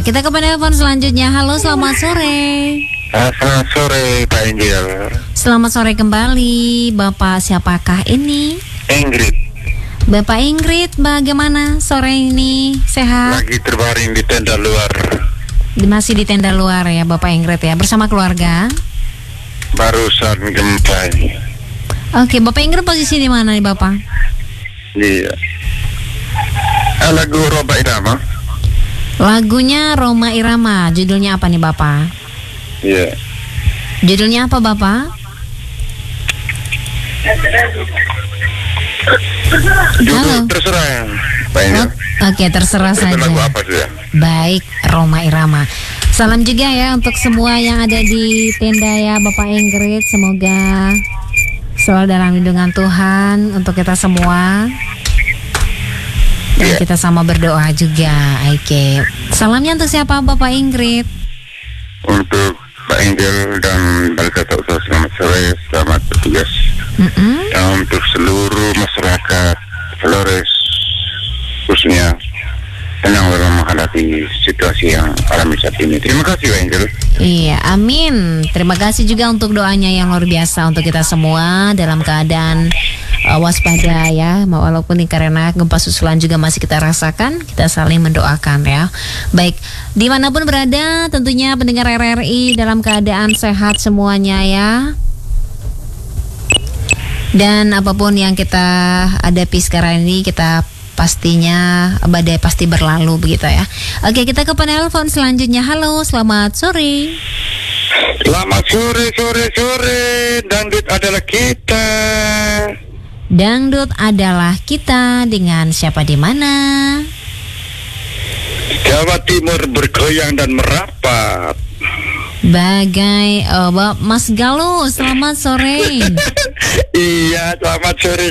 kita ke penelpon selanjutnya. Halo, selamat sore. Selamat sore Pak Injil. Selamat sore kembali. Bapak siapakah ini? Ingrid. Bapak Ingrid, bagaimana sore ini? Sehat? Lagi terbaring di tenda luar. Masih di tenda luar ya Bapak Ingrid ya, bersama keluarga? Barusan gempa ini. Oke, Bapak Ingrid posisi di mana nih Bapak? Iya. Lagu Roma Irama. Lagunya Roma Irama. Judulnya apa nih Bapak? Iya. Judulnya apa Bapak? Judul terserah ya Pak Injil. Oke, terserah Itu saja. lagu apa sudah? Baik, Roma Irama. Salam juga ya untuk semua yang ada di tenda ya Bapak Ingrid. Semoga selalu dalam lindungan Tuhan untuk kita semua. Dan kita sama berdoa juga. Oke. Salamnya untuk siapa Bapak Ingrid? Untuk Pak Injil dan Balkata Usaha, selamat sore, selamat bertugas. Dan untuk seluruh masyarakat Flores khususnya yang dalam menghadapi situasi yang alami saat ini. Terima kasih Pak Injil. Iya, amin. Terima kasih juga untuk doanya yang luar biasa untuk kita semua dalam keadaan waspada ya. Walaupun ini karena gempa susulan juga masih kita rasakan, kita saling mendoakan ya. Baik, dimanapun berada tentunya pendengar RRI dalam keadaan sehat semuanya ya. Dan apapun yang kita hadapi sekarang ini, kita pastinya badai pasti berlalu begitu ya. Oke, kita ke penelpon selanjutnya. Halo, selamat sore. Selamat sore. Dangdut adalah kita. Dangdut adalah kita, dengan siapa di mana? Jawa Timur bergoyang dan merapat. Bagai Mas Galuh, selamat sore. Iya, selamat sore.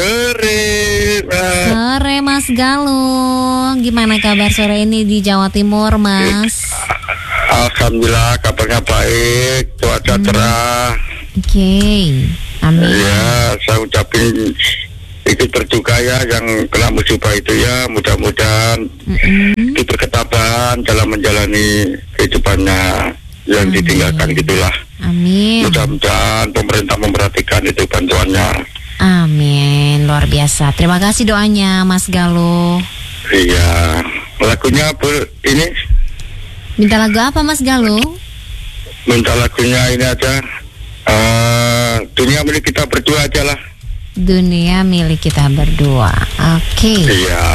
Sore Mas Galuh. Gimana kabar sore ini di Jawa Timur, Mas? Alhamdulillah kabarnya baik, cuaca cerah. Oke. Amin. Ya, saya ucapin ikut berduka ya yang kena musibah itu ya, mudah-mudahan diberi ketabahan dalam menjalani kehidupannya yang ditinggalkan gitulah. Amin. Mudah-mudahan pemerintah memperhatikan itu bantuannya. Amin, luar biasa. Terima kasih doanya Mas Galuh. Iya, lagunya ini Minta lagu apa Mas Galuh? minta lagunya ini aja. Dunia milik kita berdua aja lah. Dunia milik kita berdua. Oke. Iya.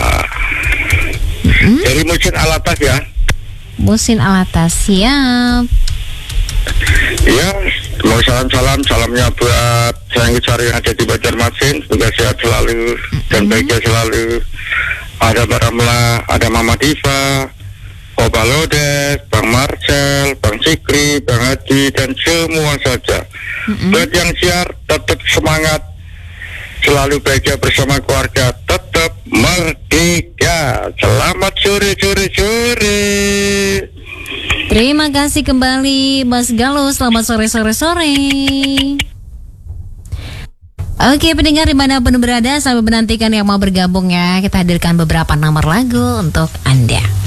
Dari Musin Alatas ya. Musin Alatas, siap. Iya, mau salamnya buat sayang besar yang ada di Banjarmasin, semoga sehat selalu dan bahagia selalu. Ada Mbak Ramla, ada Mama Diva, Opa Lodes, Bang Marcel, Bang Sikri, Bang Haji, dan semua saja. Buat yang siar, tetap semangat, selalu bahagia bersama keluarga, tetap merdeka. Selamat sore. Terima kasih kembali Mas Galuh. Selamat sore. Oke, pendengar dimanapun berada, sambil menantikan yang mau bergabung ya, kita hadirkan beberapa nomor lagu untuk Anda.